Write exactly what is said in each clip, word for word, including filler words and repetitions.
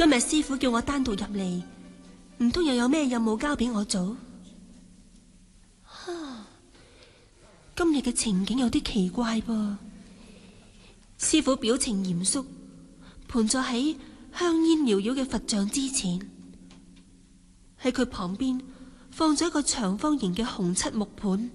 今日師傅叫我單獨入嚟，唔通又有咩任務交俾我做？今日嘅情景有啲奇怪噃。師傅表情嚴肅，盤坐喺香煙繚繞嘅佛像之前，喺佢旁邊放咗一個長方形嘅紅漆木盤，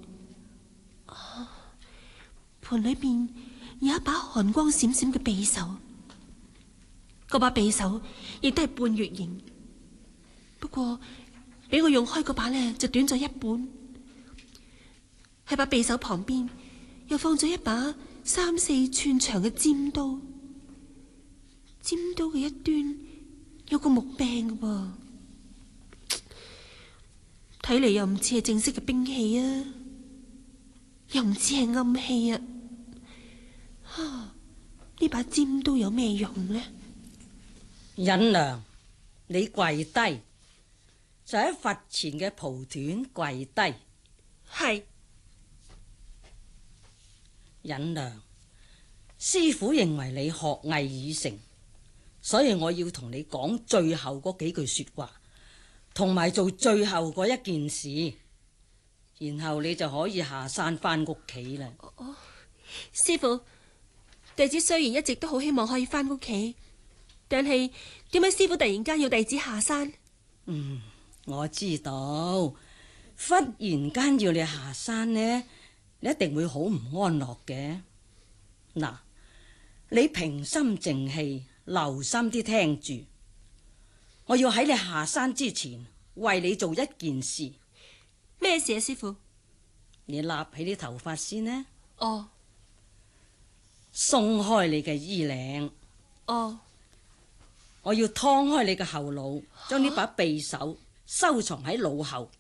盤裏邊有一把寒光閃閃嘅匕首，嗰把匕首亦都係半月形，不過俾我用開嗰把呢，就短咗一半。喺把匕首旁邊又放咗一把三四寸長嘅尖刀，尖刀嘅一端有個木柄嘅，睇嚟又唔似係正式嘅兵器啊，又唔似係暗器啊。啊，呢把尖刀有咩用呢？ 忍娘，你跪低，就喺佛前嘅蒲團跪低。 係。 忍娘，師父認為你學藝已成，所以我要同你講最後嗰幾句說話，同埋做最後嗰一件事，然後你就可以下山翻屋企啦。 哦，師父，弟子雖然一直都好希望可以翻屋企，但係點解師父突然間要弟子下山？ 嗯，我知道，忽然間要你下山呢，你一定會好唔安樂嘅。嗱，你平心靜氣，留心啲聽住。我要喺你下山之前，為你做一件事。 咩事啊，師父？ 你立起啲頭髮先呢。 哦。 鬆開你嘅衣領。 哦。 我要劏開你嘅後腦，將呢把匕首收藏喺腦後。